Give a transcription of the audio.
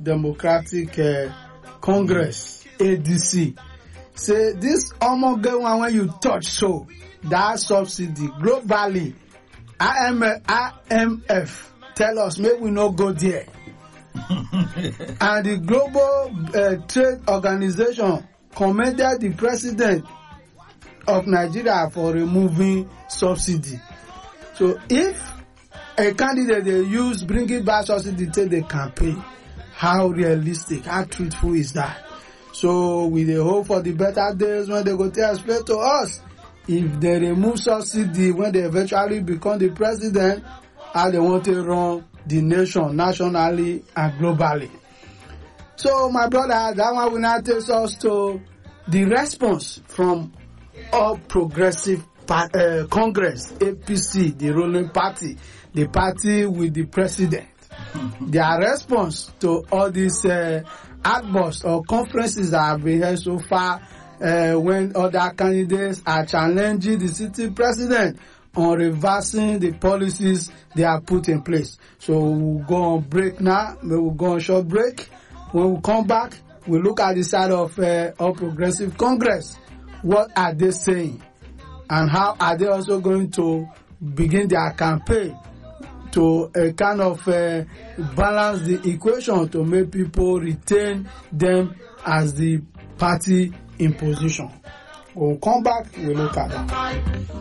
Democratic Congress, ADC, say this almost one when you touch so that subsidy globally, IMF tell us maybe we no go there. And the Global Trade Organization commended the president of Nigeria for removing subsidy. So if a candidate they use bringing back subsidy to the campaign, how realistic, how truthful is that? So we dey hope for the better days when they go to explain to us if they remove subsidy when they eventually become the president, how they want to run the nation nationally and globally. So my brother, that one will now take us to the response from All Progressive Congress, APC, the ruling party, the party with the president. Their response to all these outbursts or conferences that have been held so far when other candidates are challenging the sitting president on reversing the policies they have put in place. So we'll go on break now. We'll go on short break. When we come back, we'll look at the side of All Progressive Congress. What are they saying? And how are they also going to begin their campaign to kind of balance the equation to make people retain them as the party in position? We'll come back, we'll look at that.